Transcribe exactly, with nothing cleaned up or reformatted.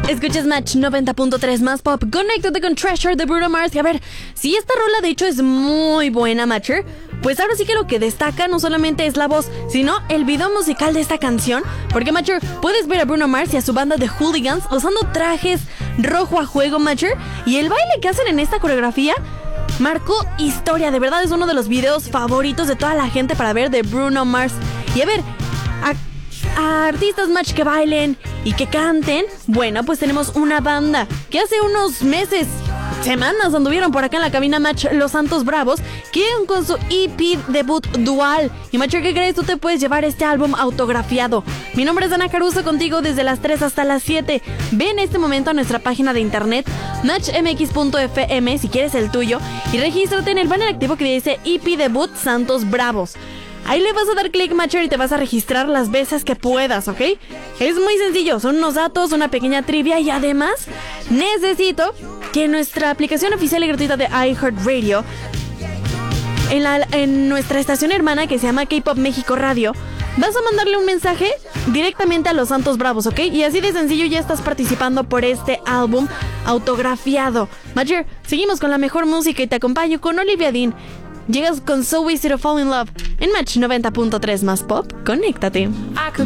Escuchas Match noventa punto tres más pop. Conéctate con Treasure de Bruno Mars. Y a ver, si esta rola de hecho es muy buena, Matcher, pues ahora sí que lo que destaca no solamente es la voz, sino el video musical de esta canción. Porque, Matcher, puedes ver a Bruno Mars y a su banda de hooligans usando trajes rojo a juego, Matcher, y el baile que hacen en esta coreografía marcó historia. De verdad es uno de los videos favoritos de toda la gente para ver de Bruno Mars. Y a ver, a A artistas, Match, que bailen y que canten. Bueno, pues tenemos una banda que hace unos meses, semanas, anduvieron por acá en la cabina, Match, Los Santos Bravos, que llegan con su E P debut Dual. Y, Match, ¿qué crees? Tú te puedes llevar este álbum autografiado. Mi nombre es Ana Caruso, contigo desde las tres hasta las siete. Ve en este momento a nuestra página de internet match m x punto f m si quieres el tuyo y regístrate en el banner activo que dice E P debut Santos Bravos. Ahí le vas a dar clic, Matcher, y te vas a registrar las veces que puedas, ¿ok? Es muy sencillo, son unos datos, una pequeña trivia y además necesito que en nuestra aplicación oficial y gratuita de iHeartRadio, en, la, en nuestra estación hermana que se llama K-Pop México Radio, vas a mandarle un mensaje directamente a Los Santos Bravos, ¿ok? Y así de sencillo ya estás participando por este álbum autografiado. Matcher, seguimos con la mejor música y te acompaño con Olivia Dean. Llegas con So Easy to Fall in Love en Match noventa punto tres más pop. Conéctate. I could